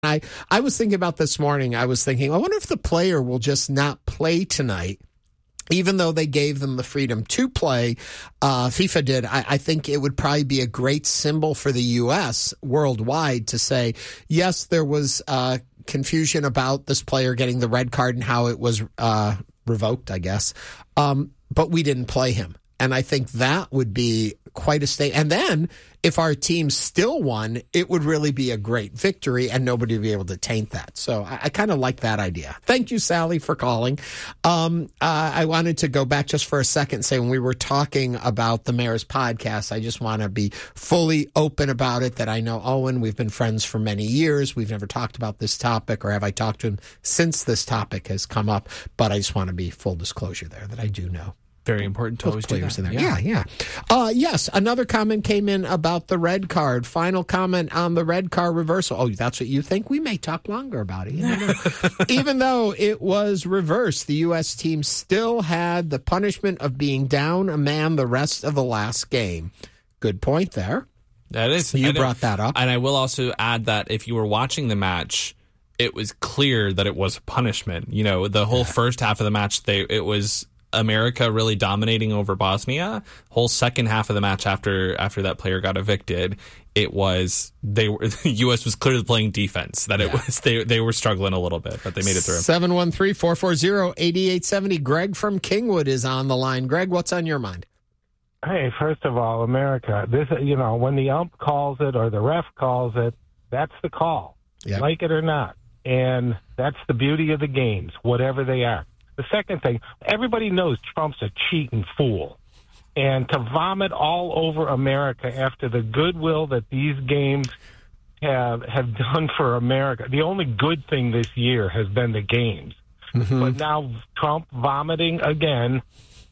I was thinking about this morning. I was thinking, I wonder if the player will just not play tonight. Even though they gave them the freedom to play, FIFA did. I think it would probably be a great symbol for the U.S. worldwide to say, yes, there was confusion about this player getting the red card and how it was revoked, I guess. But we didn't play him. And I think that would be quite a state. And then if our team still won, it would really be a great victory and nobody would be able to taint that. So I kind of like that idea. Thank you, Sally, for calling. I wanted to go back just for a second and say when we were talking about the Mayor's podcast, I just want to be fully open about it that I know Owen, we've been friends for many years. We've never talked about this topic, or have I talked to him since this topic has come up? But I just want to be full disclosure there that I do know. Very important to always do that. In there. Yeah. Yes, another comment came in about the red card. Final comment on the red card reversal. Oh, that's what you think? We may talk longer about it. Even though it was reversed, the U.S. team still had the punishment of being down a man the rest of the last game. Good point there. That is. You brought that up. And I will also add that if you were watching the match, it was clear that it was a punishment. You know, the whole first half of the match, it was America really dominating over Bosnia. Whole second half of the match after that player got evicted, it was the U.S. was clearly playing defense. That it was they were struggling a little bit, but they made it through. 713-440-8870. Greg from Kingwood is on the line. Greg, what's on your mind? Hey, first of all, America, this, when the ump calls it or the ref calls it, that's the call, like it or not. And that's the beauty of the games, whatever they are. The second thing, everybody knows Trump's a cheating fool. And to vomit all over America after the goodwill that these games have done for America. The only good thing this year has been the games. Mm-hmm. But now Trump vomiting again,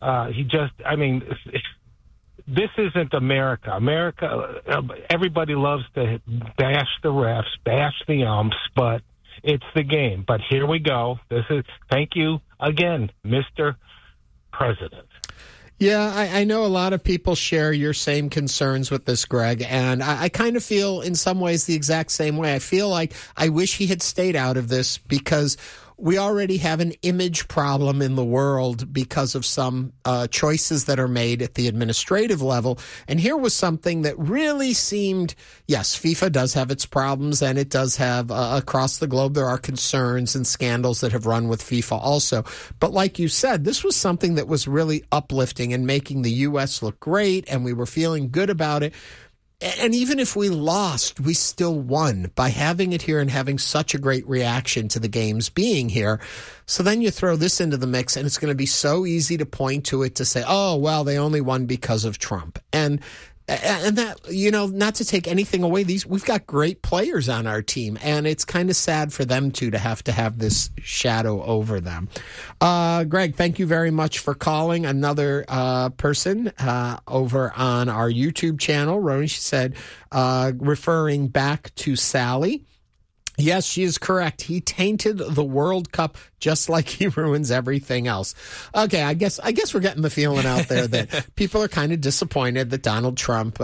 this isn't America. America, everybody loves to bash the refs, bash the umps, but it's the game. But here we go. Thank you again, Mr. President. Yeah, I know a lot of people share your same concerns with this, Greg, and I kind of feel in some ways the exact same way. I feel like I wish he had stayed out of this because we already have an image problem in the world because of some choices that are made at the administrative level. And here was something that really seemed, yes, FIFA does have its problems, and it does have, across the globe, there are concerns and scandals that have run with FIFA also. But like you said, this was something that was really uplifting and making the U.S. look great, and we were feeling good about it. And even if we lost, we still won by having it here and having such a great reaction to the games being here. So then you throw this into the mix, and it's going to be so easy to point to it to say, oh, well, they only won because of Trump. And that, not to take anything away, we've got great players on our team, and it's kind of sad for them to have this shadow over them. Greg, thank you very much for calling. Another person over on our YouTube channel, Roni, she said, referring back to Sally, yes, she is correct. He tainted the World Cup just like he ruins everything else. Okay, I guess we're getting the feeling out there that people are kind of disappointed that Donald Trump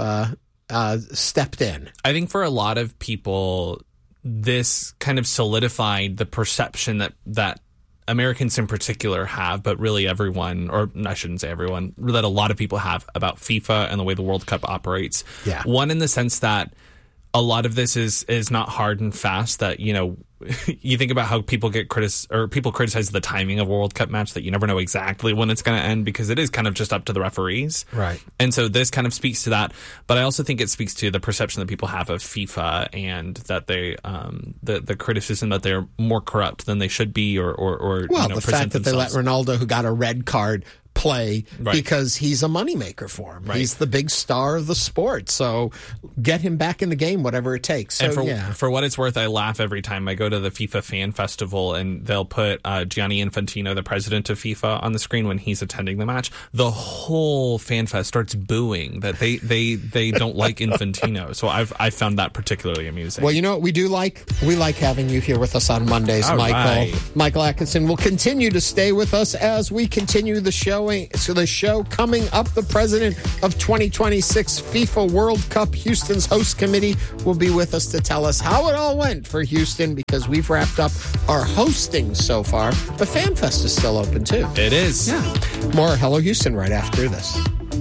stepped in. I think for a lot of people, this kind of solidified the perception that Americans in particular have, but really everyone, or I shouldn't say everyone, that a lot of people have about FIFA and the way the World Cup operates. Yeah. One, in the sense that a lot of this is not hard and fast, that, you think about how people people criticize the timing of a World Cup match, that you never know exactly when it's going to end because it is kind of just up to the referees. Right. And so this kind of speaks to that. But I also think it speaks to the perception that people have of FIFA and that they, the criticism that they're more corrupt than they should be or the fact that they let Ronaldo, who got a red card, play because he's a moneymaker for him. Right. He's the big star of the sport. So get him back in the game, whatever it takes. So, and for what it's worth, I laugh every time I go to the FIFA fan festival and they'll put Gianni Infantino, the president of FIFA, on the screen when he's attending the match. The whole fan fest starts booing that they don't like Infantino. So I found that particularly amusing. Well, you know what we do like? We like having you here with us on Mondays, Michael. Right. Michael Atkinson will continue to stay with us as we continue the show the show coming up. The president of 2026 FIFA World Cup Houston's host committee will be with us to tell us how it all went for Houston, because we've wrapped up our hosting so far. But FanFest is still open too. It is. Yeah. More Hello Houston right after this.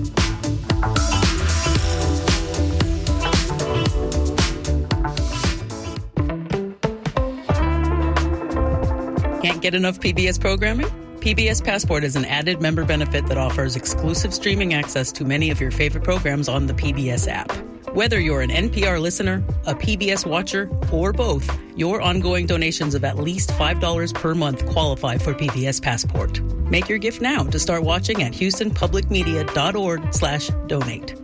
Can't get enough PBS programming? PBS Passport is an added member benefit that offers exclusive streaming access to many of your favorite programs on the PBS app. Whether you're an NPR listener, a PBS watcher, or both, your ongoing donations of at least $5 per month qualify for PBS Passport. Make your gift now to start watching at HoustonPublicMedia.org/donate.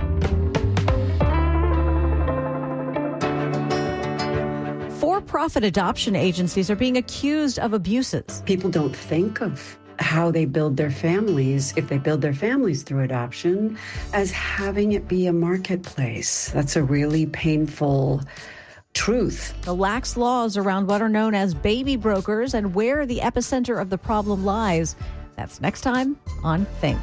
For-profit adoption agencies are being accused of abuses. People don't think of how they build their families, if they build their families through adoption, as having it be a marketplace. That's a really painful truth. The lax laws around what are known as baby brokers and where the epicenter of the problem lies. That's next time on Think.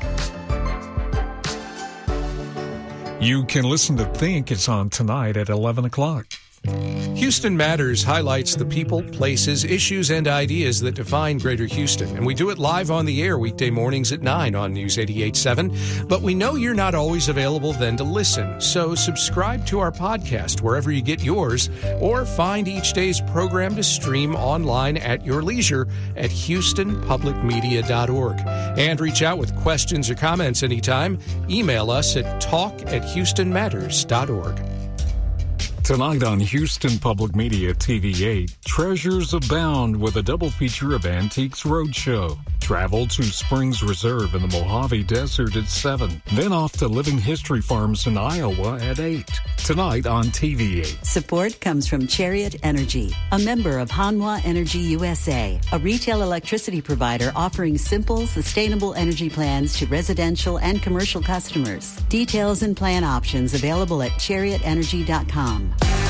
You can listen to Think. It's on tonight at 11 o'clock. Houston Matters highlights the people, places, issues, and ideas that define Greater Houston. And we do it live on the air weekday mornings at 9 on News 88.7. But we know you're not always available then to listen. So subscribe to our podcast wherever you get yours, or find each day's program to stream online at your leisure at HoustonPublicMedia.org. And reach out with questions or comments anytime. Email us at talk@HoustonMatters.org. Tonight on Houston Public Media TV8, treasures abound with a double feature of Antiques Roadshow. Travel to Springs Reserve in the Mojave Desert at 7. Then off to Living History Farms in Iowa at 8. Tonight on TV8. Support comes from Chariot Energy, a member of Hanwha Energy USA, a retail electricity provider offering simple, sustainable energy plans to residential and commercial customers. Details and plan options available at chariotenergy.com.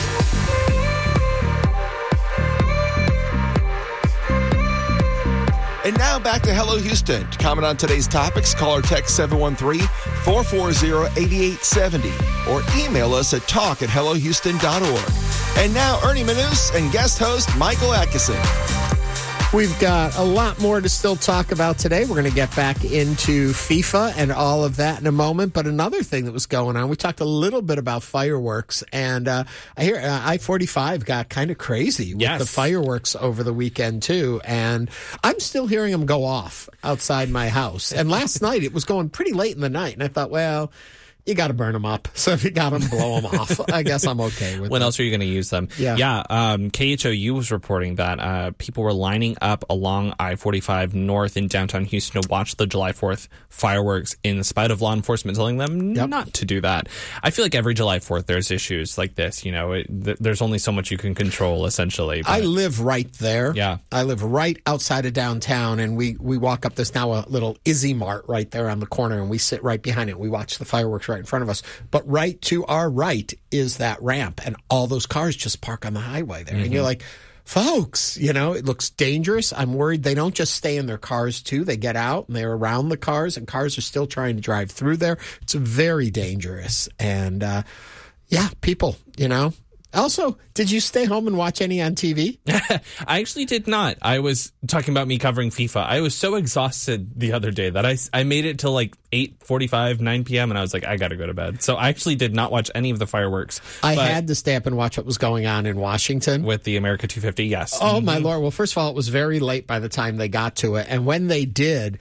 And now back to Hello Houston. To comment on today's topics, call or text 713-440-8870 or email us at talk@hellohouston.org. And now Ernie Manous and guest host Michael Atkinson. We've got a lot more to still talk about today. We're going to get back into FIFA and all of that in a moment. But another thing that was going on, we talked a little bit about fireworks. And I hear I-45 got kind of crazy with the fireworks over the weekend, too. And I'm still hearing them go off outside my house. And last night, it was going pretty late in the night. And I thought, well, you got to burn them up. So if you got them, blow them off. I guess I'm okay with When else are you going to use them? Yeah. KHOU was reporting that people were lining up along I-45 north in downtown Houston to watch the July 4th fireworks in spite of law enforcement telling them not to do that. I feel like every July 4th there's issues like this. You know, there's only so much you can control, essentially. But I live right there. Yeah. I live right outside of downtown, and we walk up this now a little Izzy Mart right there on the corner, and we sit right behind it. We watch the fireworks right in front of us. But right to our right is that ramp, and all those cars just park on the highway there. And you're like, folks, you know, it looks dangerous. I'm worried they don't just stay in their cars, too. They get out, and they're around the cars, and cars are still trying to drive through there. It's very dangerous. And, people, you know. Also, did you stay home and watch any on TV? I actually did not. I was talking about me covering FIFA. I was so exhausted the other day that I made it till like 8:45, 9 p.m. and I was like, I got to go to bed. So I actually did not watch any of the fireworks. I had to stay up and watch what was going on in Washington. With the America 250, yes. Oh, my Lord. Well, first of all, it was very late by the time they got to it. And when they did,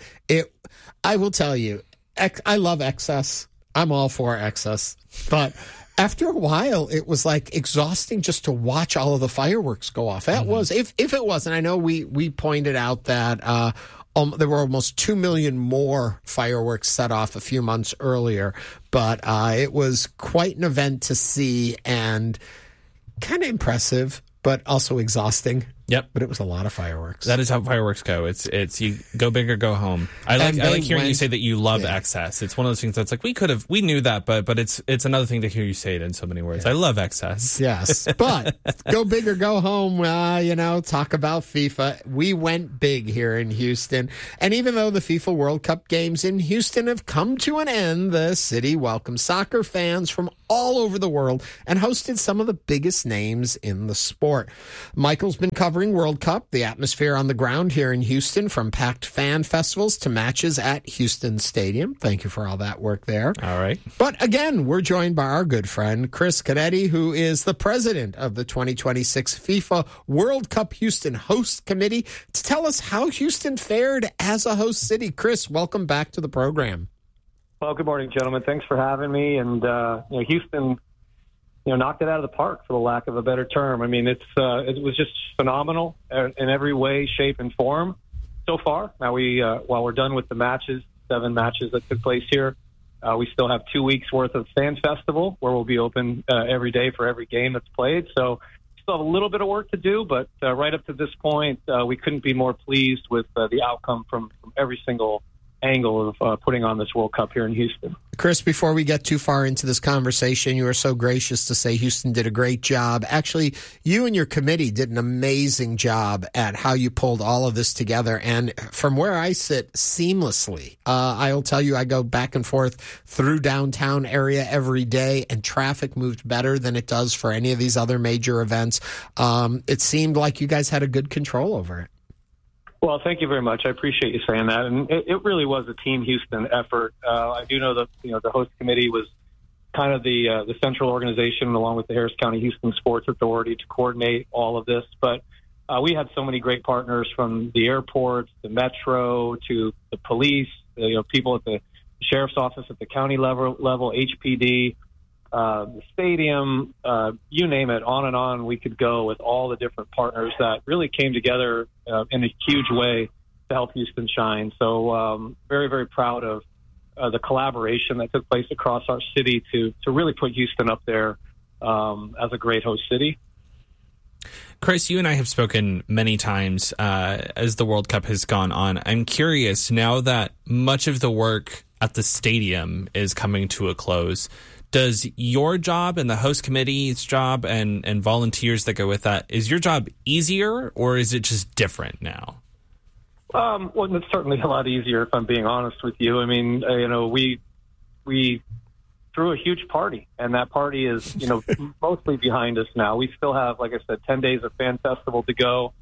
I will tell you, I love excess. I'm all for excess. But after a while, it was like exhausting just to watch all of the fireworks go off. That was, if it wasn't, I know we pointed out that there were almost 2 million more fireworks set off a few months earlier, but it was quite an event to see and kind of impressive, but also exhausting. Yep. But it was a lot of fireworks. That is how fireworks go. It's you go big or go home. I like hearing you say that you love excess. It's one of those things that's like we knew that, but it's another thing to hear you say it in so many words. I love excess. Yes, but go big or go home. Talk about FIFA. We went big here in Houston, and even though the FIFA World Cup games in Houston have come to an end, the city welcomed soccer fans from all over the world and hosted some of the biggest names in the sport. Michael's been covering World Cup, the atmosphere on the ground here in Houston, from packed fan festivals to matches at Houston Stadium. Thank you for all that work there. All right. But again, we're joined by our good friend, Chris Canetti, who is the president of the 2026 FIFA World Cup Houston Host Committee, to tell us how Houston fared as a host city. Chris, welcome back to the program. Well, good morning, gentlemen. Thanks for having me. And Houston, knocked it out of the park, for the lack of a better term. I mean, it was just phenomenal in every way, shape, and form so far. Now while we're done with the matches, 7 matches that took place here, we still have 2 weeks worth of Fan Festival, where we'll be open every day for every game that's played. So still have a little bit of work to do, but right up to this point, we couldn't be more pleased with the outcome from every single angle of putting on this World Cup here in Houston. Chris, before we get too far into this conversation, you were so gracious to say Houston did a great job. Actually, you and your committee did an amazing job at how you pulled all of this together. And from where I sit, seamlessly. I'll tell you, I go back and forth through downtown area every day, and traffic moved better than it does for any of these other major events. It seemed like you guys had a good control over it. Well, thank you very much. I appreciate you saying that. And it really was a Team Houston effort. I do know that the host committee was kind of the central organization, along with the Harris County Houston Sports Authority, to coordinate all of this. But we had so many great partners, from the airports, the metro, to the police, people at the sheriff's office at the county level, HPD, the stadium, you name it, on and on we could go with all the different partners that really came together in a huge way to help Houston shine. So very, very proud of the collaboration that took place across our city to really put Houston up there as a great host city. Chris, you and I have spoken many times as the World Cup has gone on. I'm curious, now that much of the work at the stadium is coming to a close, does your job and the host committee's job and volunteers that go with that, is your job easier, or is it just different now? Well, it's certainly a lot easier, if I'm being honest with you. I mean, we threw a huge party, and that party is, mostly behind us now. We still have, like I said, 10 days of Fan Festival to go.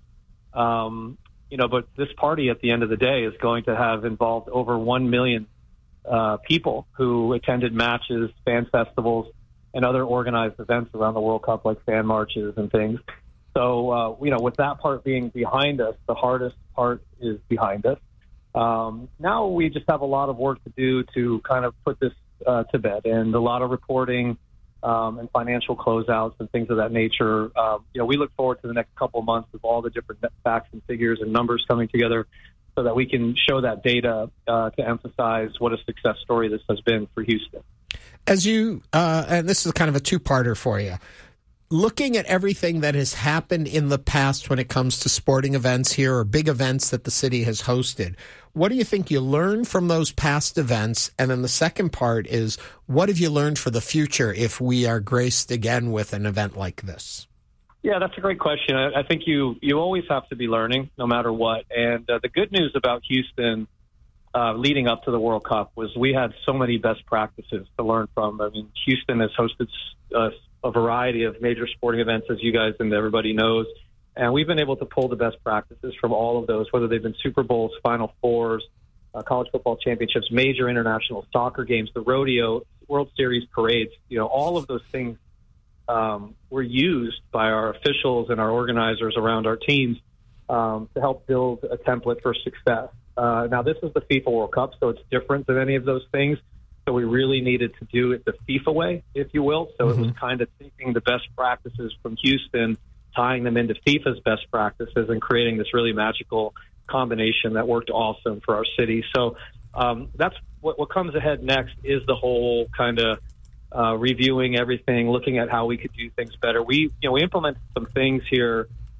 But this party at the end of the day is going to have involved over 1 million people who attended matches, fan festivals, and other organized events around the World Cup, like fan marches and things. So, with that part being behind us, the hardest part is behind us. Now we just have a lot of work to do to kind of put this to bed, and a lot of reporting and financial closeouts and things of that nature. We look forward to the next couple of months of all the different facts and figures and numbers coming together, so that we can show that data to emphasize what a success story this has been for Houston. As you, and this is kind of a two-parter for you, looking at everything that has happened in the past when it comes to sporting events here or big events that the city has hosted, what do you think you learned from those past events? And then the second part is, what have you learned for the future if we are graced again with an event like this? Yeah, that's a great question. I think you always have to be learning, no matter what. And the good news about Houston leading up to the World Cup was we had so many best practices to learn from. I mean, Houston has hosted a variety of major sporting events, as you guys and everybody knows. And we've been able to pull the best practices from all of those, whether they've been Super Bowls, Final Fours, college football championships, major international soccer games, the rodeo, World Series parades. All of those things were used by our officials and our organizers around our teams to help build a template for success. Now, this is the FIFA World Cup, so it's different than any of those things. So we really needed to do it the FIFA way, if you will. So it was kind of taking the best practices from Houston, tying them into FIFA's best practices, and creating this really magical combination that worked awesome for our city. So that's what comes ahead next, is the whole kind of reviewing everything, looking at how we could do things better. We implemented some things here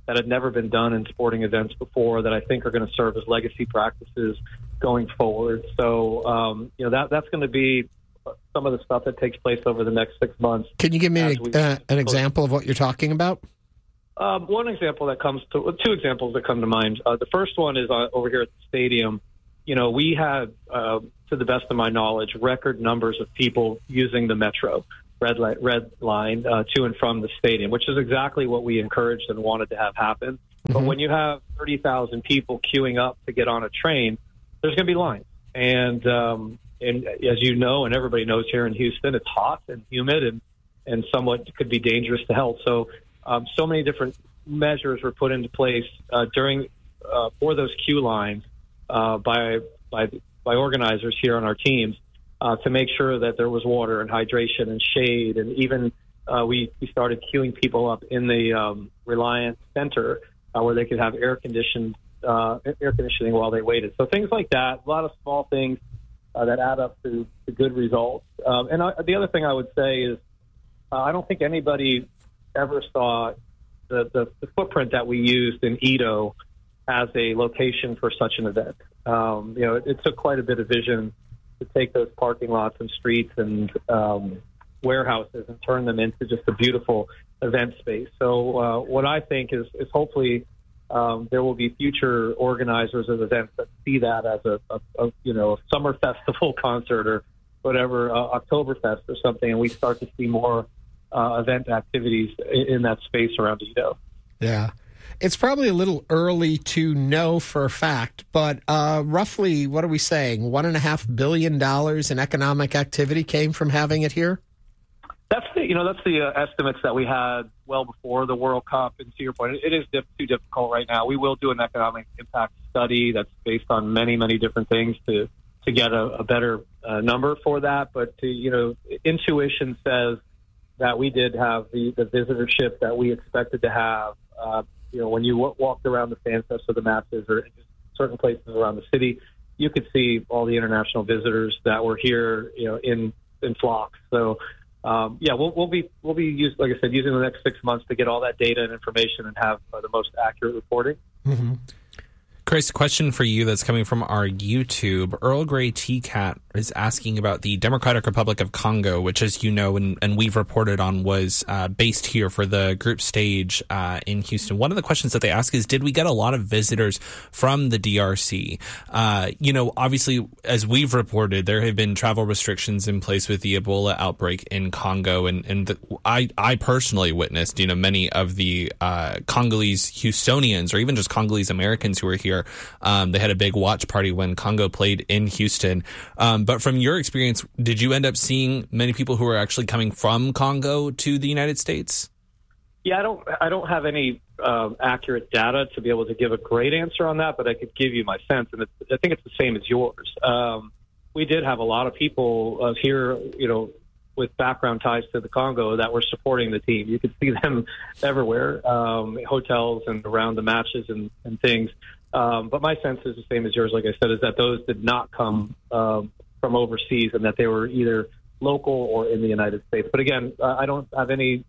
that had never been done in sporting events before that I think are going to serve as legacy practices going forward. So, that's going to be some of the stuff that takes place over the next 6 months. Can you give me an example of what you're talking about? One example that two examples that come to mind. The first one is over here at the stadium. We had, to the best of my knowledge, record numbers of people using the Metro red line to and from the stadium, which is exactly what we encouraged and wanted to have happen. Mm-hmm. But when you have 30,000 people queuing up to get on a train, there's going to be lines. And as you know, and everybody knows here in Houston, it's hot and humid and somewhat could be dangerous to health. So many different measures were put into place for those queue lines by organizers here on our teams to make sure that there was water and hydration and shade. And even we started queuing people up in the Reliance Center where they could have air conditioning while they waited. So things like that, a lot of small things that add up to good results. And the other thing I would say is I don't think anybody ever saw the footprint that we used in Edo as a location for such an event. It took quite a bit of vision to take those parking lots and streets and warehouses and turn them into just a beautiful event space. So what I think is hopefully there will be future organizers of events that see that as a summer festival concert or whatever, Oktoberfest or something, and we start to see more event activities in that space around Edo. Yeah. It's probably a little early to know for a fact, but roughly, what are we saying? $1.5 billion in economic activity came from having it here? That's the estimates that we had well before the World Cup. And to your point, it is too difficult right now. We will do an economic impact study that's based on many, many different things to get a better number for that. But intuition says that we did have the visitorship that we expected to have. When you walked around the fan fest or the matches or certain places around the city, you could see all the international visitors that were here, in flocks. So, we'll be like I said, using the next 6 months to get all that data and information and have the most accurate reporting. Mm-hmm. Chris, question for you that's coming from our YouTube. Earl Grey T-Cat is asking about the Democratic Republic of Congo, which, as you know, and we've reported on, was based here for the group stage in Houston. One of the questions that they ask is, did we get a lot of visitors from the DRC? Obviously, as we've reported, there have been travel restrictions in place with the Ebola outbreak in Congo. I personally witnessed, many of the Congolese Houstonians or even just Congolese Americans who were here. They had a big watch party when Congo played in Houston. But from your experience, did you end up seeing many people who were actually coming from Congo to the United States? Yeah, I don't have any accurate data to be able to give a great answer on that, but I could give you my sense, and I think it's the same as yours. We did have a lot of people here, with background ties to the Congo that were supporting the team. You could see them everywhere, hotels and around the matches and things. But my sense is the same as yours, like I said, is that those did not come from overseas and that they were either local or in the United States. But again, I don't have any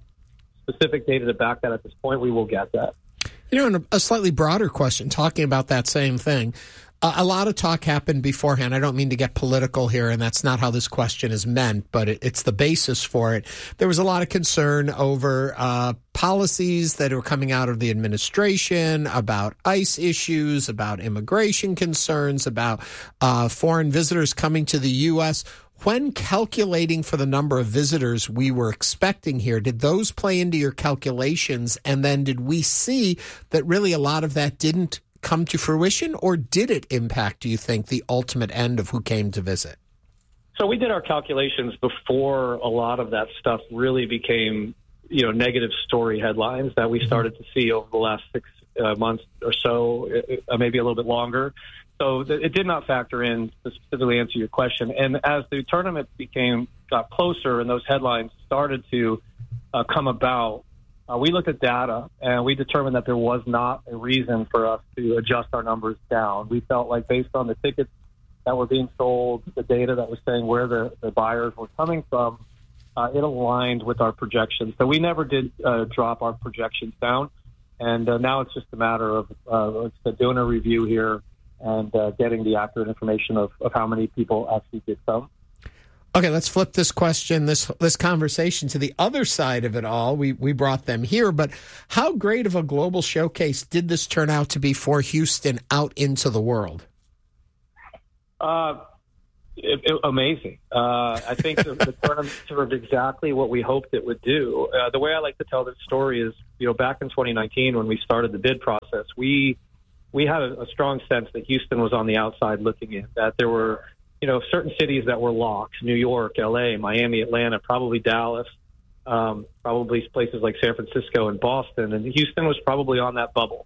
specific data to back that at this point. We will get that. And a slightly broader question, talking about that same thing. A lot of talk happened beforehand. I don't mean to get political here, and that's not how this question is meant, but it's the basis for it. There was a lot of concern over policies that were coming out of the administration about ICE issues, about immigration concerns, about foreign visitors coming to the U.S. When calculating for the number of visitors we were expecting here, did those play into your calculations? And then did we see that really a lot of that didn't come to fruition, or did it impact, do you think, the ultimate end of who came to visit? So we did our calculations before a lot of that stuff really became, negative story headlines that we started to see over the last 6 months or so, maybe a little bit longer. So it did not factor in to specifically answer your question. And as the tournament got closer and those headlines started to come about, we looked at data and we determined that there was not a reason for us to adjust our numbers down. We felt like based on the tickets that were being sold, the data that was saying where the buyers were coming from, it aligned with our projections. So we never did drop our projections down. And now it's just a matter of doing a review here and getting the accurate information of how many people actually did come. Okay, let's flip this question, this conversation to the other side of it all. We brought them here, but how great of a global showcase did this turn out to be for Houston out into the world? Amazing. I think the tournament served exactly what we hoped it would do. The way I like to tell this story is, back in 2019 when we started the bid process, we had a strong sense that Houston was on the outside looking in, that there were certain cities that were locked: New York, LA, Miami, Atlanta, probably Dallas, probably places like San Francisco and Boston, and Houston was probably on that bubble.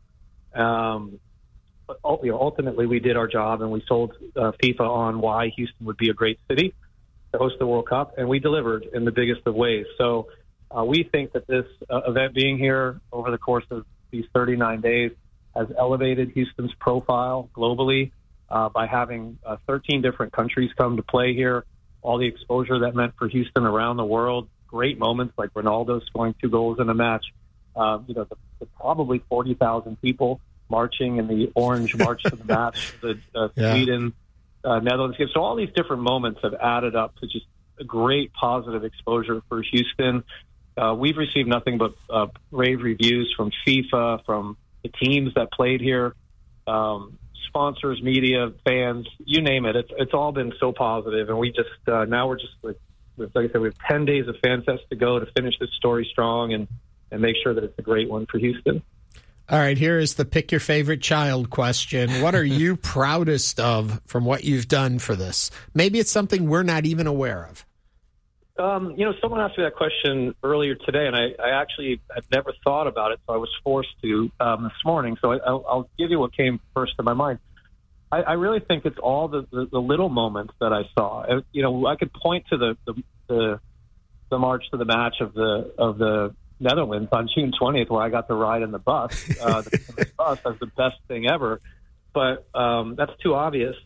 But ultimately, we did our job, and we sold FIFA on why Houston would be a great city to host the World Cup, and we delivered in the biggest of ways. So we think that this event being here over the course of these 39 days has elevated Houston's profile globally by having 13 different countries come to play here, all the exposure that meant for Houston around the world, great moments like Ronaldo scoring 2 goals in a match, the probably 40,000 people marching in the orange march to the match, the Sweden, Netherlands game. So all these different moments have added up to just a great positive exposure for Houston. We've received nothing but rave reviews from FIFA, from the teams that played here, sponsors, media, fans, you name it. It's all been so positive, and we just now we're just like I said, we have 10 days of FanFest to go to finish this story strong and make sure that it's a great one for Houston. All right, here is the pick your favorite child question. What are you proudest of from what you've done for this? Maybe it's something we're not even aware of. Someone asked me that question earlier today, and I actually had never thought about it, so I was forced to this morning. So I'll give you what came first to my mind. I really think it's all the little moments that I saw. I could point to the march to the match of the Netherlands on June 20th, where I got to ride in the bus. The bus was the best thing ever, but that's too obvious.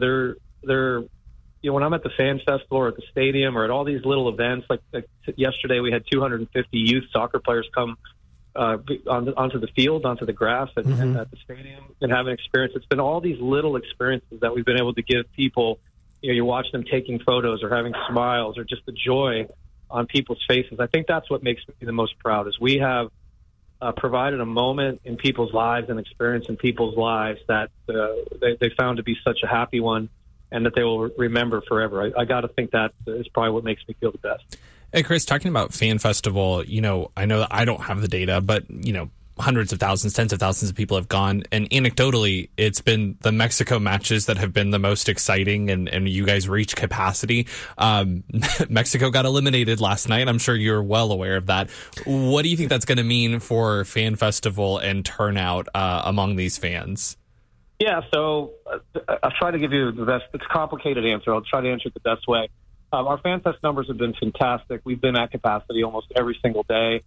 When I'm at the Fan Festival or at the stadium or at all these little events, like yesterday we had 250 youth soccer players come onto the field, onto the grass at the stadium and have an experience. It's been all these little experiences that we've been able to give people. You watch them taking photos or having smiles or just the joy on people's faces. I think that's what makes me the most proud, is we have provided a moment in people's lives, and experience in people's lives that they found to be such a happy one, and that they will remember forever. I got to think that is probably what makes me feel the best. Hey, Chris, talking about Fan Festival, I know that I don't have the data, but, hundreds of thousands, tens of thousands of people have gone. And anecdotally, it's been the Mexico matches that have been the most exciting, and you guys reach capacity. Mexico got eliminated last night. I'm sure you're well aware of that. What do you think that's going to mean for Fan Festival and turnout among these fans? Yeah, so I'll try to give you the best. It's a complicated answer. I'll try to answer it the best way. Our FanFest numbers have been fantastic. We've been at capacity almost every single day.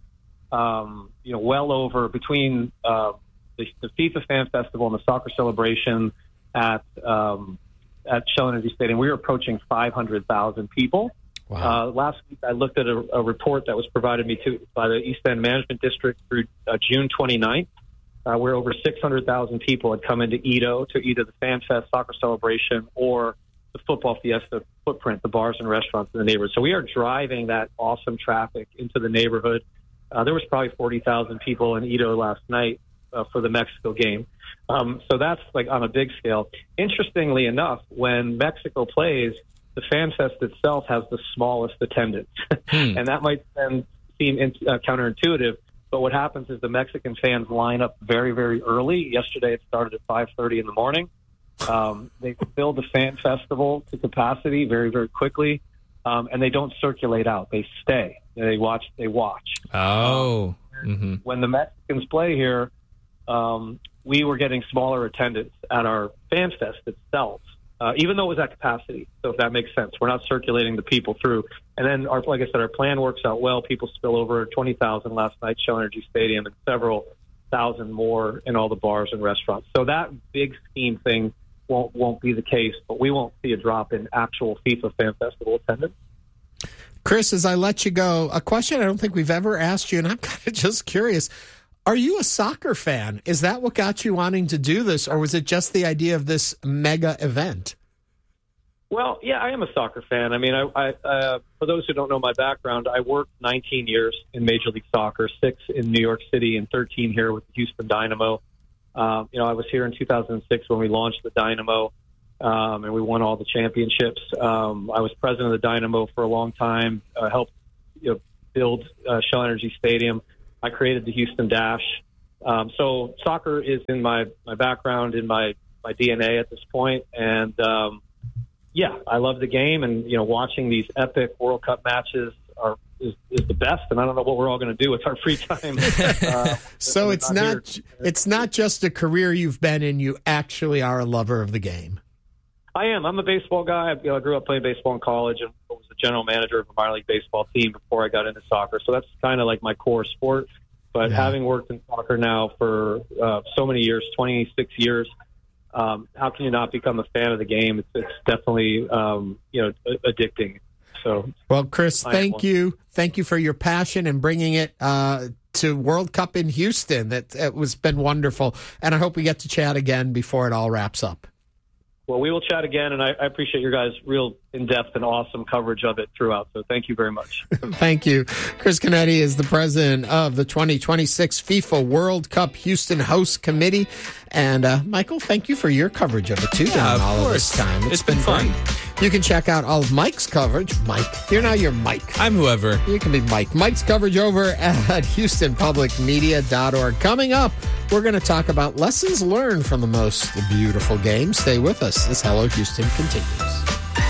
Well over between the FIFA Fan Festival and the soccer celebration at Shell Energy Stadium, we were approaching 500,000 people. Wow. Last week, I looked at a report that was provided me by the East End Management District through June 29th. Where over 600,000 people had come into Edo to either the FanFest soccer celebration or the football fiesta footprint, the bars and restaurants in the neighborhood. So we are driving that awesome traffic into the neighborhood. There was probably 40,000 people in Edo last night for the Mexico game. So that's like on a big scale. Interestingly enough, when Mexico plays, the FanFest itself has the smallest attendance. And that might then seem counterintuitive. But what happens is the Mexican fans line up very, very early. Yesterday it started at 5:30 in the morning. They filled the Fan Festival to capacity very, very quickly, and they don't circulate out. They stay. They watch. Oh. When the Mexicans play here, we were getting smaller attendance at our Fan Fest itself, even though it was at capacity. So if that makes sense, we're not circulating the people through. And then, like I said, our plan works out well. People spill over 20,000 last night, Shell Energy Stadium, and several thousand more in all the bars and restaurants. So that big scheme thing won't be the case, but we won't see a drop in actual FIFA Fan Festival attendance. Chris, as I let you go, a question I don't think we've ever asked you, and I'm kind of just curious. Are you a soccer fan? Is that what got you wanting to do this, or was it just the idea of this mega event? Well, yeah, I am a soccer fan. I mean, I for those who don't know my background, I worked 19 years in Major League Soccer, 6 in New York City and 13 here with the Houston Dynamo. I was here in 2006 when we launched the Dynamo, and we won all the championships. I was president of the Dynamo for a long time, helped build Shell Energy Stadium. I created the Houston Dash. So soccer is in my background, in my DNA at this point. And, yeah, I love the game. And, watching these epic World Cup matches is the best. And I don't know what we're all going to do with our free time. So it's not just a career you've been in. You actually are a lover of the game. I am. I'm a baseball guy. I grew up playing baseball in college and was the general manager of a minor league baseball team before I got into soccer. So that's kind of like my core sport. But having worked in soccer now for so many years, 26 years, how can you not become a fan of the game? It's definitely, addicting. So, well, Chris, thank you. Thank you for your passion and bringing it to World Cup in Houston. It was been wonderful. And I hope we get to chat again before it all wraps up. Well, we will chat again, and I appreciate your guys' real in-depth and awesome coverage of it throughout. So thank you very much. Thank you. Chris Canetti is the president of the 2026 FIFA World Cup Houston Host Committee. And, Michael, thank you for your coverage of it, too, during all of this time. It's been fun. You can check out all of Mike's coverage. Mike, you're Mike. I'm whoever. You can be Mike. Mike's coverage over at HoustonPublicMedia.org. Coming up, we're going to talk about lessons learned from the most beautiful game. Stay with us as Hello Houston continues.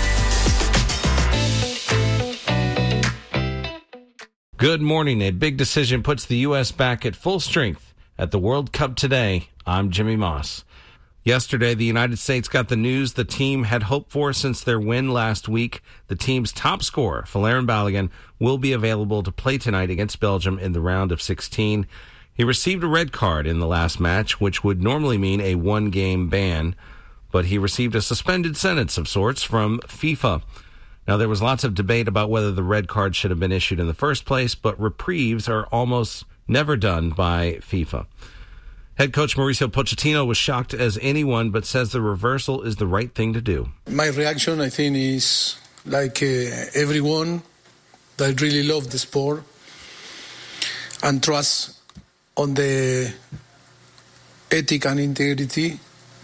Good morning. A big decision puts the U.S. back at full strength at the World Cup today. I'm Jimmy Moss. Yesterday, the United States got the news the team had hoped for since their win last week. The team's top scorer, Folarin Balogun, will be available to play tonight against Belgium in the round of 16. He received a red card in the last match, which would normally mean a one-game ban, but he received a suspended sentence of sorts from FIFA. Now, there was lots of debate about whether the red card should have been issued in the first place, but reprieves are almost never done by FIFA. Head coach Mauricio Pochettino was shocked as anyone, but says the reversal is the right thing to do. My reaction, I think, is like everyone that really love the sport and trust on the ethic and integrity.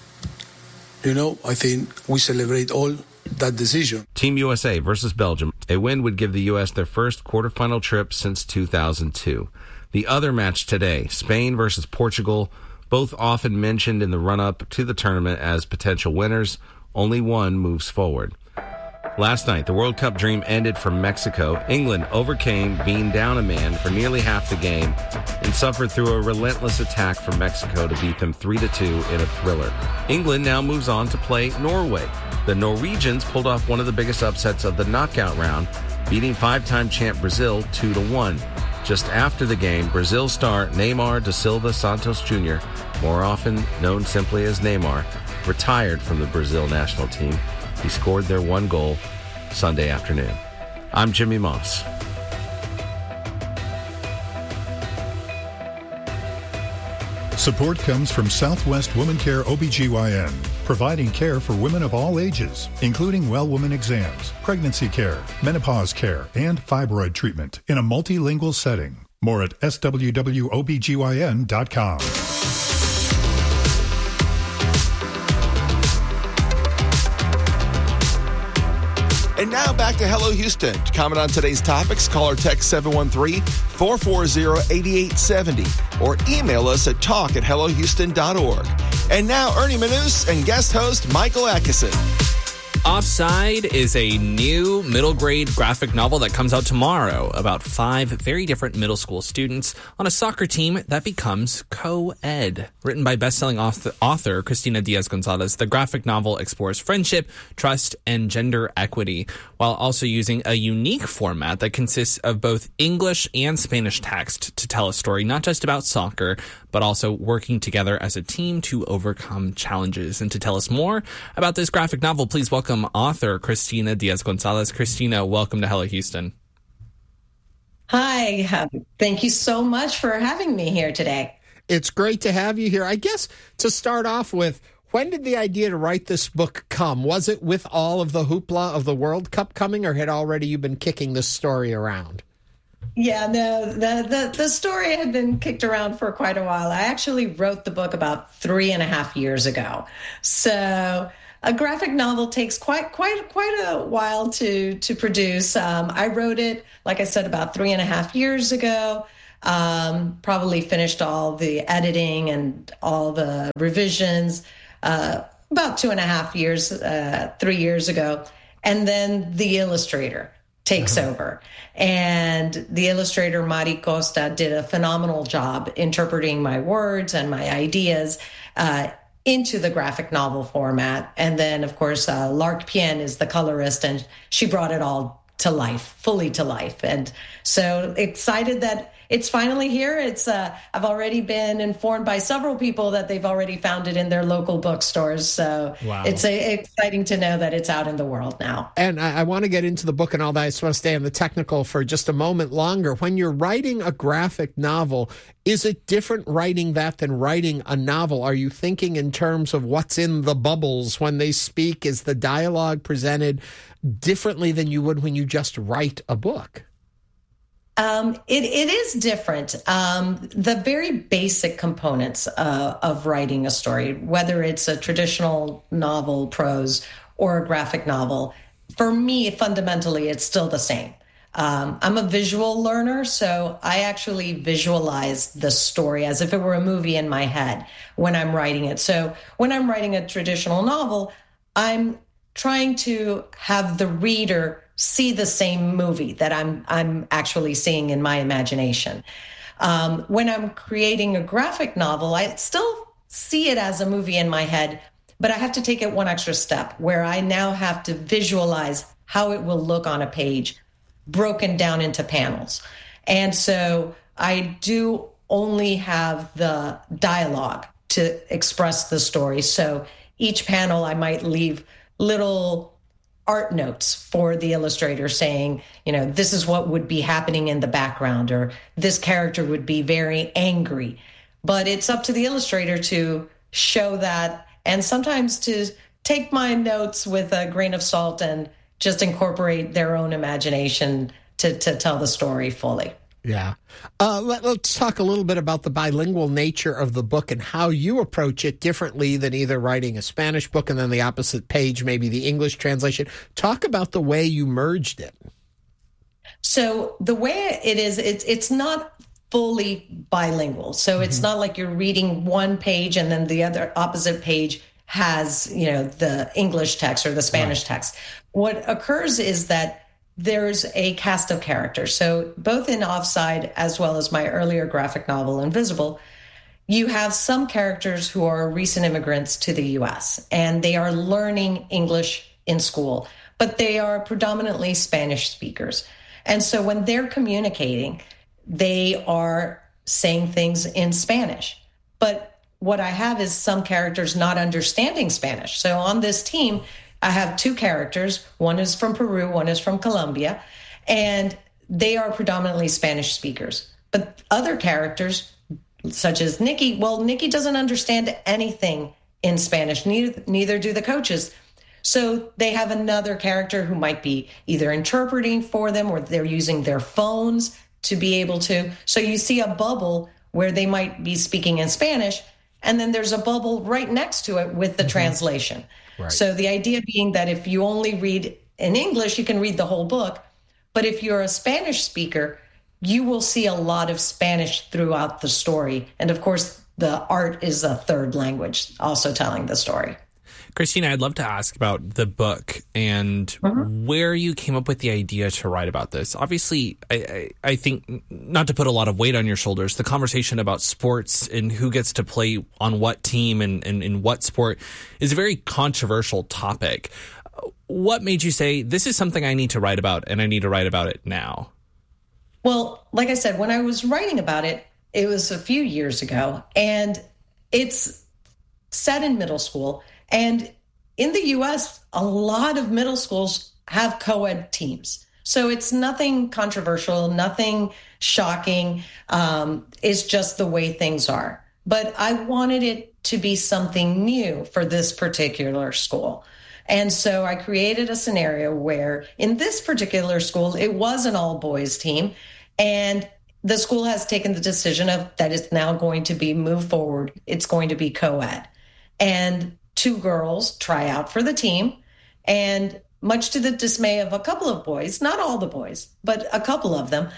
I think we celebrate all that decision. Team USA versus Belgium. A win would give the U.S. their first quarterfinal trip since 2002. The other match today, Spain versus Portugal, both often mentioned in the run-up to the tournament as potential winners. Only one moves forward. Last night, the World Cup dream ended for Mexico. England overcame being down a man for nearly half the game and suffered through a relentless attack from Mexico to beat them 3-2 in a thriller. England now moves on to play Norway. The Norwegians pulled off one of the biggest upsets of the knockout round, beating 5-time champ Brazil 2-1. Just after the game, Brazil star Neymar da Silva Santos Jr., more often known simply as Neymar, retired from the Brazil national team. He scored their one goal Sunday afternoon. I'm Jimmy Moss. Support comes from Southwest Woman Care OBGYN, providing care for women of all ages, including well woman exams, pregnancy care, menopause care, and fibroid treatment in a multilingual setting. More at swwobgyn.com. And now back to Hello Houston. To comment on today's topics, call or text 713-440-8870 or email us at talk@hellohouston.org. And now Ernie Manous and guest host Michael Atkinson. Offside is a new middle grade graphic novel that comes out tomorrow about 5 very different middle school students on a soccer team that becomes co-ed. Written by best-selling author Cristina Diaz-Gonzalez, the graphic novel explores friendship, trust, and gender equity, while also using a unique format that consists of both English and Spanish text to tell a story not just about soccer, but also working together as a team to overcome challenges. And to tell us more about this graphic novel, please welcome author Cristina Diaz-Gonzalez. Cristina, welcome to Hello Houston. Hi. Thank you so much for having me here today. It's great to have you here. I guess to start off with, when did the idea to write this book come? Was it with all of the hoopla of the World Cup coming, or had already you been kicking this story around? Yeah, no, the story had been kicked around for quite a while. I actually wrote the book about 3.5 years ago. So a graphic novel takes quite a while to produce. I wrote it, like I said, about 3.5 years ago. Probably finished all the editing and all the revisions about 2.5 years, 3 years ago. And then the illustrator takes over. And the illustrator, Mari Costa, did a phenomenal job interpreting my words and my ideas into the graphic novel format. And then, of course, Lark Pien is the colorist, and she brought it all to life, fully to life. And so excited that it's finally here. It's I've already been informed by several people that they've already found it in their local bookstores. So wow. It's exciting to know that it's out in the world now. And I want to get into the book and all that. I just want to stay on the technical for just a moment longer. When you're writing a graphic novel, is it different writing that than writing a novel? Are you thinking in terms of what's in the bubbles when they speak? Is the dialogue presented differently than you would when you just write a book? It is different. The very basic components of writing a story, whether it's a traditional novel, prose, or a graphic novel, for me, fundamentally, it's still the same. I'm a visual learner, so I actually visualize the story as if it were a movie in my head when I'm writing it. So when I'm writing a traditional novel, I'm trying to have the reader see the same movie that I'm actually seeing in my imagination. When I'm creating a graphic novel, I still see it as a movie in my head, but I have to take it one extra step where I now have to visualize how it will look on a page, broken down into panels. And so I do only have the dialogue to express the story. So each panel I might leave little art notes for the illustrator saying, this is what would be happening in the background, or this character would be very angry. But it's up to the illustrator to show that, and sometimes to take my notes with a grain of salt and just incorporate their own imagination to tell the story fully. Yeah. Let's talk a little bit about the bilingual nature of the book and how you approach it differently than either writing a Spanish book and then the opposite page, maybe the English translation. Talk about the way you merged it. So the way it is, it's not fully bilingual. So it's not like you're reading one page and then the other opposite page has, the English text or the Spanish text. What occurs is that there's a cast of characters. So both in Offside as well as my earlier graphic novel, Invisible, you have some characters who are recent immigrants to the U.S. and they are learning English in school, but they are predominantly Spanish speakers. And so when they're communicating, they are saying things in Spanish. But what I have is some characters not understanding Spanish. So on this team, I have two characters. One is from Peru, one is from Colombia, and they are predominantly Spanish speakers. But other characters, such as Nikki, Nikki doesn't understand anything in Spanish, neither do the coaches. So they have another character who might be either interpreting for them or they're using their phones to be able to. So you see a bubble where they might be speaking in Spanish, and then there's a bubble right next to it with the translation. Right. So the idea being that if you only read in English, you can read the whole book. But if you're a Spanish speaker, you will see a lot of Spanish throughout the story. And of course, the art is a third language also telling the story. Christina, I'd love to ask about the book and where you came up with the idea to write about this. Obviously, I think, not to put a lot of weight on your shoulders, the conversation about sports and who gets to play on what team and in what sport is a very controversial topic. What made you say, this is something I need to write about and I need to write about it now? Well, like I said, when I was writing about it, it was a few years ago, and it's set in middle school. And in the U.S., a lot of middle schools have co-ed teams. So it's nothing controversial, nothing shocking. It's just the way things are. but I wanted it to be something new for this particular school. And so I created a scenario where in this particular school, it was an all-boys team, and the school has taken the decision that it's now going to be moved forward. It's going to be co-ed. And 2 girls try out for the team, and much to the dismay of a couple of boys, not all the boys, but a couple of them,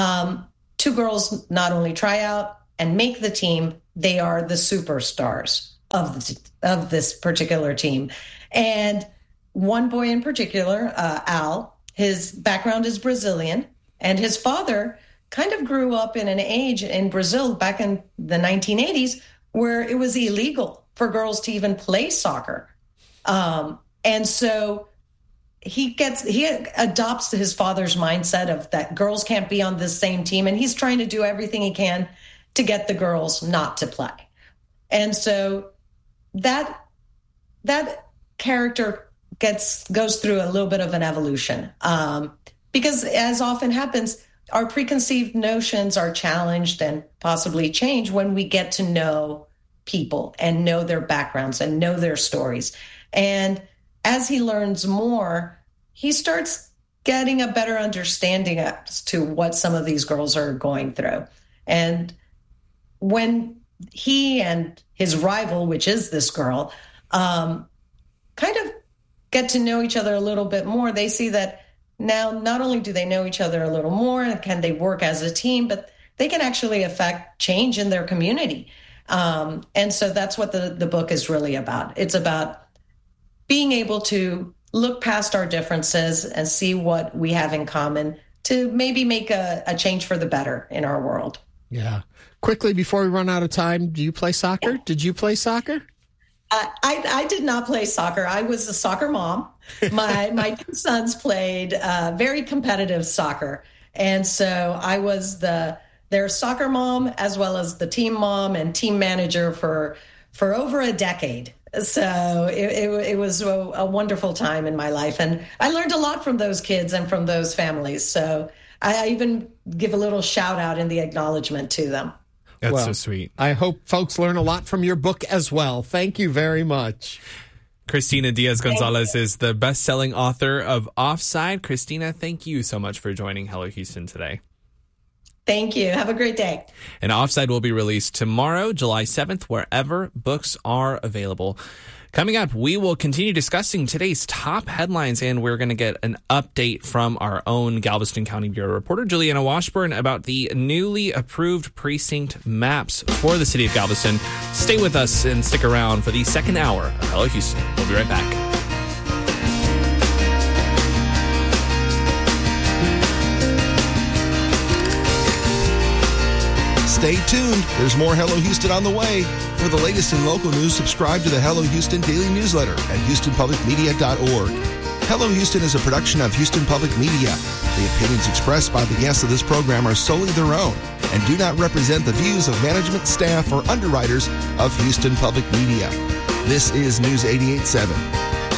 2 girls not only try out and make the team, they are the superstars of this particular team. And one boy in particular, Al, his background is Brazilian, and his father kind of grew up in an age in Brazil back in the 1980s where it was illegal for girls to even play soccer. And so he adopts his father's mindset of that girls can't be on this same team, and he's trying to do everything he can to get the girls not to play. And so that character goes through a little bit of an evolution, because as often happens, our preconceived notions are challenged and possibly changed when we get to know people and know their backgrounds and know their stories. And as he learns more, he starts getting a better understanding as to what some of these girls are going through. And when he and his rival, which is this girl, kind of get to know each other a little bit more, they see that now not only do they know each other a little more and can they work as a team, but they can actually affect change in their community. And so that's what the book is really about. It's about being able to look past our differences and see what we have in common to maybe make a change for the better in our world. Yeah. Quickly, before we run out of time, do you play soccer? Did you play soccer? I did not play soccer. I was a soccer mom. My 2 sons played very competitive soccer. And so I was their soccer mom as well as the team mom and team manager for over a decade. So it was a wonderful time in my life. And I learned a lot from those kids and from those families. So I even give a little shout out in the acknowledgement to them. That's so sweet. I hope folks learn a lot from your book as well. Thank you very much. Christina Diaz-Gonzalez is the best-selling author of Offside. Christina, thank you so much for joining Hello Houston today. Thank you. Have a great day. And Offside will be released tomorrow, July 7th, wherever books are available. Coming up, we will continue discussing today's top headlines, and we're going to get an update from our own Galveston County Bureau reporter, Juliana Washburn, about the newly approved precinct maps for the city of Galveston. Stay with us and stick around for the second hour of Hello Houston. We'll be right back. Stay tuned. There's more Hello Houston on the way. For the latest in local news, subscribe to the Hello Houston daily newsletter at HoustonPublicMedia.org. Hello Houston is a production of Houston Public Media. The opinions expressed by the guests of this program are solely their own and do not represent the views of management, staff, or underwriters of Houston Public Media. This is News 88.7.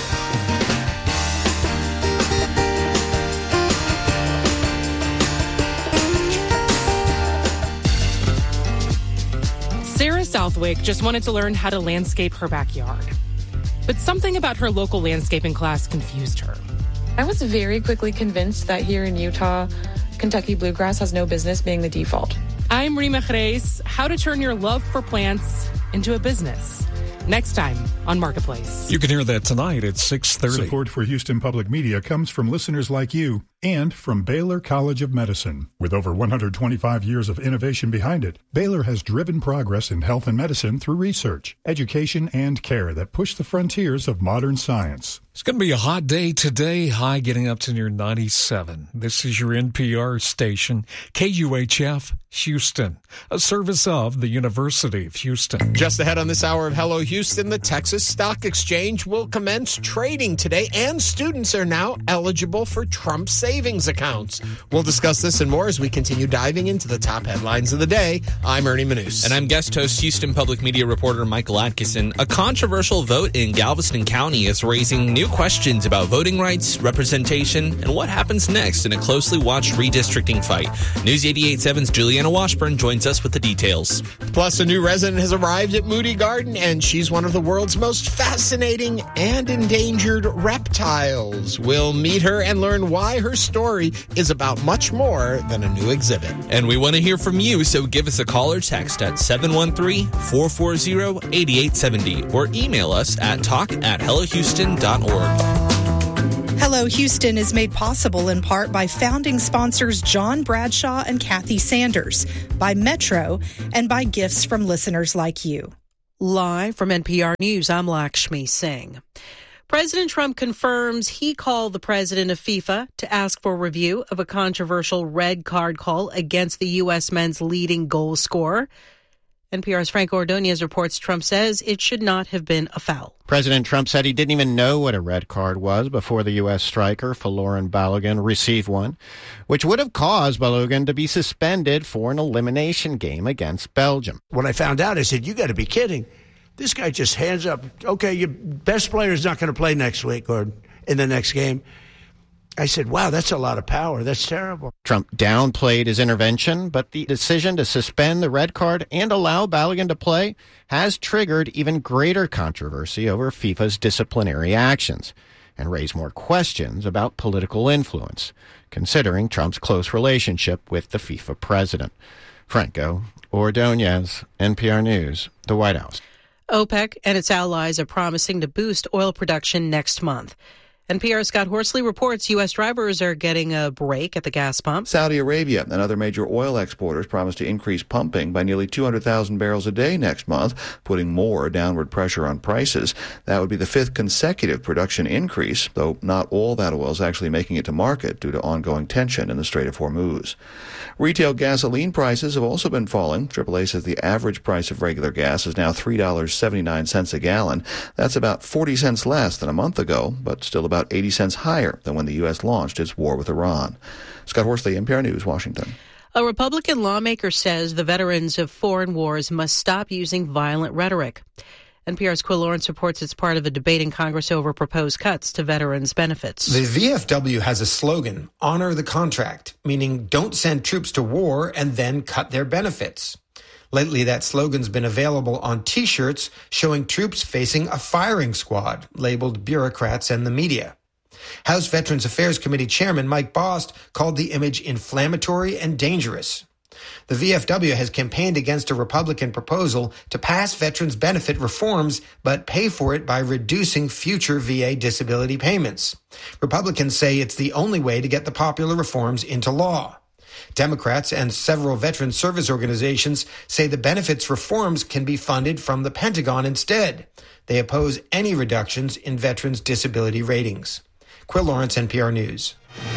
Southwick just wanted to learn how to landscape her backyard. But something about her local landscaping class confused her. I was very quickly convinced that here in Utah, Kentucky bluegrass has no business being the default. I'm Rima Jerez. How to turn your love for plants into a business. Next time on Marketplace. You can hear that tonight at 6:30. Support for Houston Public Media comes from listeners like you and from Baylor College of Medicine. With over 125 years of innovation behind it, Baylor has driven progress in health and medicine through research, education, and care that push the frontiers of modern science. It's going to be a hot day today, high getting up to near 97. This is your NPR station, KUHF Houston, a service of the University of Houston. Just ahead on this hour of Hello Houston, the Texas Stock Exchange will commence trading today, and students are now eligible for Trump Safe savings accounts. We'll discuss this and more as we continue diving into the top headlines of the day. I'm Ernie Manous. And I'm guest host Houston Public Media reporter Michael Atkinson. A controversial vote in Galveston County is raising new questions about voting rights, representation, and what happens next in a closely watched redistricting fight. News 88.7's Juliana Washburn joins us with the details. Plus, a new resident has arrived at Moody Garden, and she's one of the world's most fascinating and endangered reptiles. We'll meet her and learn why her story is about much more than a new exhibit. And we want to hear from you, so give us a call or text at 713-440-8870 or email us at talk@hellohouston.org. Hello Houston is made possible in part by founding sponsors John Bradshaw and Kathy Sanders, by Metro, and by gifts from listeners like you. Live from NPR News, I'm Lakshmi Singh. President Trump confirms he called the president of FIFA to ask for review of a controversial red card call against the U.S. men's leading goal scorer. NPR's Frank Ordonez reports Trump says it should not have been a foul. President Trump said he didn't even know what a red card was before the U.S. striker Folarin Balogun received one, which would have caused Balogun to be suspended for an elimination game against Belgium. When I found out, I said, you got to be kidding. This guy just hands up, okay, your best player is not going to play next week or in the next game. I said, wow, that's a lot of power. That's terrible. Trump downplayed his intervention, but the decision to suspend the red card and allow Balogun to play has triggered even greater controversy over FIFA's disciplinary actions and raised more questions about political influence, considering Trump's close relationship with the FIFA president. Franco Ordonez, NPR News, the White House. OPEC and its allies are promising to boost oil production next month. NPR's Scott Horsley reports U.S. drivers are getting a break at the gas pump. Saudi Arabia and other major oil exporters promise to increase pumping by nearly 200,000 barrels a day next month, putting more downward pressure on prices. That would be the fifth consecutive production increase, though not all that oil is actually making it to market due to ongoing tension in the Strait of Hormuz. Retail gasoline prices have also been falling. AAA says the average price of regular gas is now $3.79 a gallon. That's about 40 cents less than a month ago, but still about 80 cents higher than when the U.S. launched its war with Iran. Scott Horsley, NPR News, Washington. A Republican lawmaker says the veterans of foreign wars must stop using violent rhetoric. NPR's Quill Lawrence reports it's part of a debate in Congress over proposed cuts to veterans' benefits. The VFW has a slogan, honor the contract, meaning don't send troops to war and then cut their benefits. Lately, that slogan's been available on T-shirts showing troops facing a firing squad, labeled bureaucrats and the media. House Veterans Affairs Committee Chairman Mike Bost called the image inflammatory and dangerous. The VFW has campaigned against a Republican proposal to pass veterans benefit reforms, but pay for it by reducing future VA disability payments. Republicans say it's the only way to get the popular reforms into law. Democrats and several veteran service organizations say the benefits reforms can be funded from the Pentagon instead. They oppose any reductions in veterans' disability ratings. Quill Lawrence, NPR News.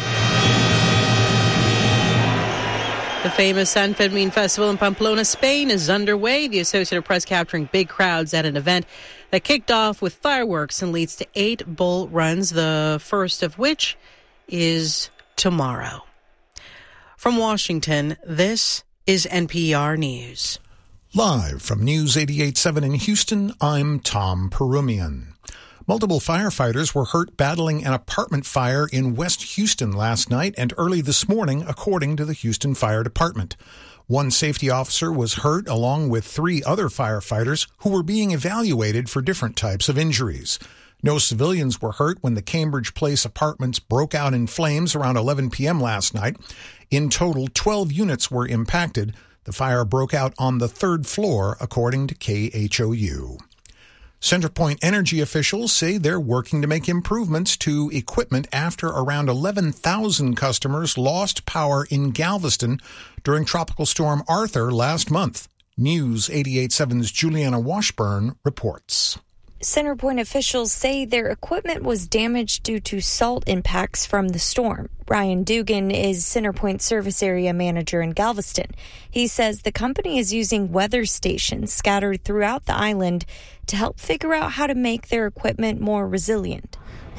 The famous San Fermin Festival in Pamplona, Spain is underway. The Associated Press capturing big crowds at an event that kicked off with fireworks and leads to 8 bull runs, the first of which is tomorrow. From Washington, this is NPR News. Live from News 88.7 in Houston, I'm Tom Perumian. Multiple firefighters were hurt battling an apartment fire in West Houston last night and early this morning, according to the Houston Fire Department. One safety officer was hurt along with 3 other firefighters who were being evaluated for different types of injuries. No civilians were hurt when the Cambridge Place apartments broke out in flames around 11 p.m. last night. In total, 12 units were impacted. The fire broke out on the 3rd floor, according to KHOU. CenterPoint Energy officials say they're working to make improvements to equipment after around 11,000 customers lost power in Galveston during Tropical Storm Arthur last month. News 88.7's Juliana Washburn reports. CenterPoint officials say their equipment was damaged due to salt impacts from the storm. Ryan Dugan is CenterPoint service area manager in Galveston. He says the company is using weather stations scattered throughout the island to help figure out how to make their equipment more resilient.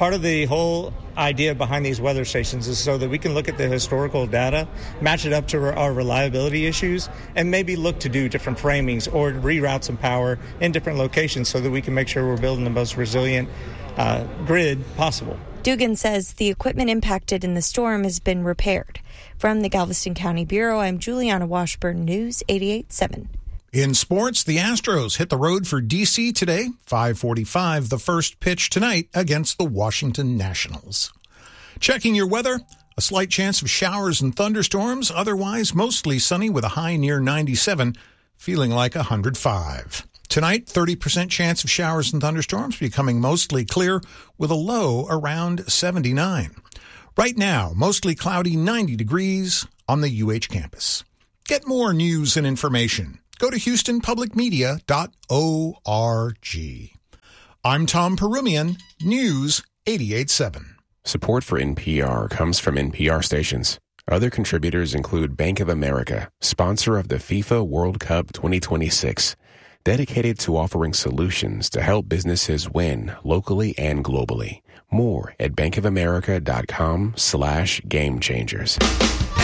Part of the whole idea behind these weather stations is so that we can look at the historical data, match it up to our reliability issues, and maybe look to do different framings or reroute some power in different locations so that we can make sure we're building the most resilient grid possible. Dugan says the equipment impacted in the storm has been repaired. From the Galveston County Bureau, I'm Juliana Washburn, News 88.7. In sports, the Astros hit the road for D.C. today, 5:45, the first pitch tonight against the Washington Nationals. Checking your weather, a slight chance of showers and thunderstorms, otherwise mostly sunny with a high near 97, feeling like 105. Tonight, 30% chance of showers and thunderstorms, becoming mostly clear with a low around 79. Right now, mostly cloudy, 90 degrees on the UH campus. Get more news and information. Go to HoustonPublicMedia.org. I'm Tom Perumian, News 88.7. Support for NPR comes from NPR stations. Other contributors include Bank of America, sponsor of the FIFA World Cup 2026, dedicated to offering solutions to help businesses win locally and globally. More at bankofamerica.com/gamechangers.